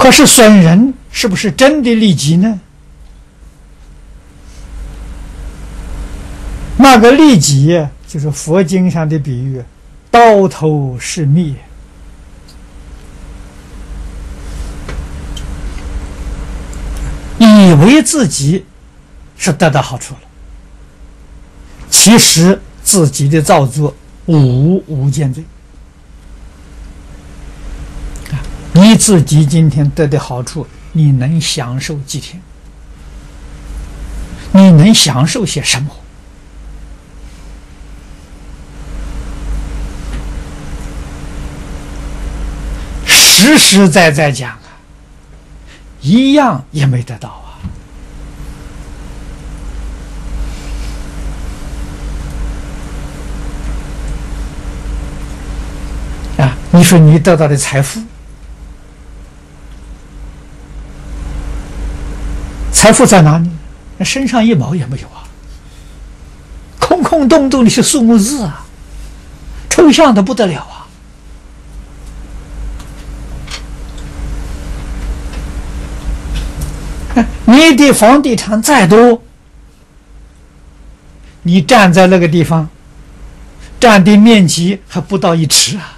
可是损人是不是真的利己呢？那个利己就是佛经上的比喻，刀头是灭。以为自己是得到好处了，其实自己的造作无间罪。你自己今天得的好处，你能享受几天？你能享受些什么？实实在在讲啊，一样也没得到啊！你说你得到的财富，财富在哪里？那身上一毛也没有啊，空空洞洞的是数目字啊，抽象的不得了啊！你的房地产再多，你站在那个地方，占地面积还不到1尺啊！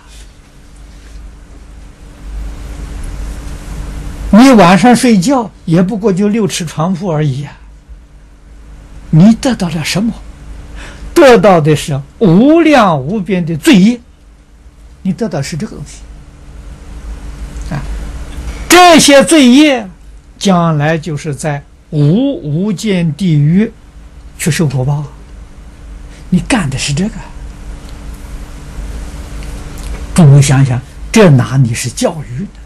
你晚上睡觉也不过就6尺床铺而已啊！你得到了什么？得到的是无量无边的罪业，你得到是这个东西啊！这些罪业将来就是在无间地狱去受果报，你干的是这个。诸位想想，这哪里是教育呢？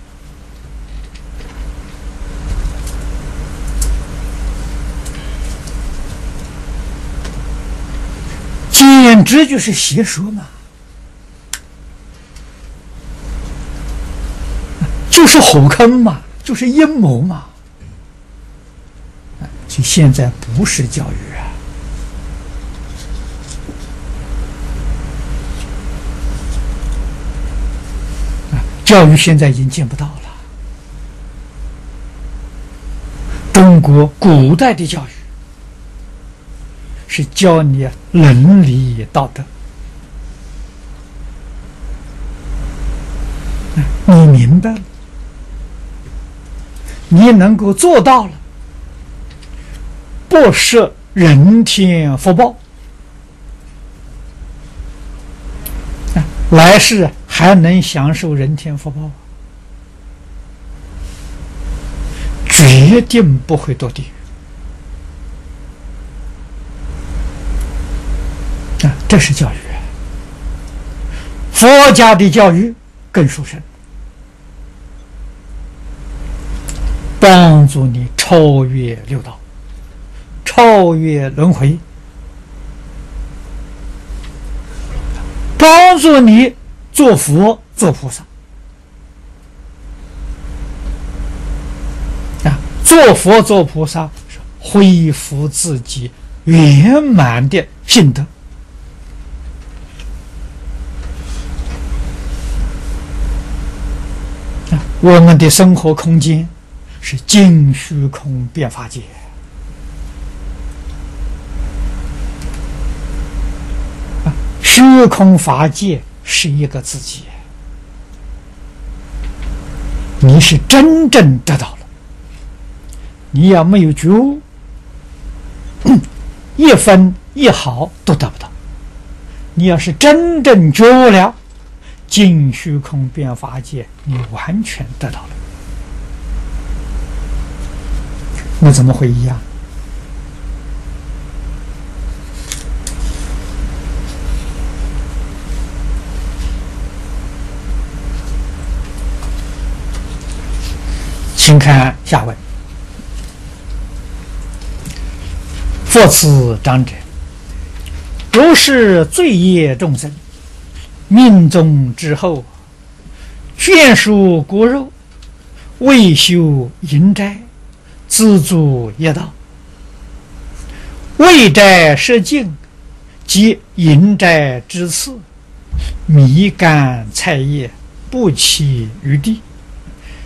简直就是邪说嘛，就是火坑嘛，就是阴谋嘛。所以现在不是教育教育现在已经见不到了。中国古代的教育是教你伦理道德，你明白了，你能够做到了，不设人天福报，来世还能享受人天福报，决定不会堕地狱。这是教育。佛家的教育更殊胜，帮助你超越六道，超越轮回，帮助你做佛做菩萨。做佛做菩萨是恢复自己圆满的性德。我们的生活空间是尽虚空遍法界，虚空法界是一个自己，你是真正得到了。你要没有觉悟，一分一毫都得不到。你要是真正觉悟了，尽虚空遍法界，你完全得到了。那怎么会一样？请看下文。复次长者，如是罪业众生，命中之后，眷属骨肉，未修淫斋，自助业道，未斋设净，即淫斋之次，米干菜叶不起于地，